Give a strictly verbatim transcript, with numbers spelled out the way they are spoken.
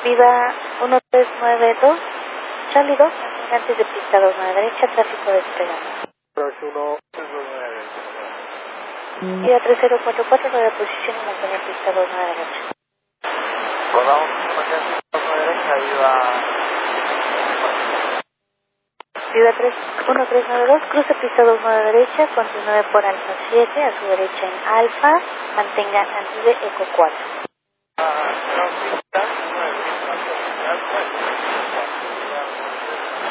Viva uno tres nueve dos, Charlie dos, antes de pista dos nueve derecha, tráfico despegado. uno tres nueve. Viva tres cero cuatro cuatro, nueva posición y mantener pista dos nueve derecha. Volvamos a mantener pista dos nueve derecha, viva... Viva uno tres nueve dos, cruce pista dos nueve derecha, continúe por Alfa siete, a su derecha en Alfa, mantenga antes de Eco cuatro. Ah, no, pista nueve,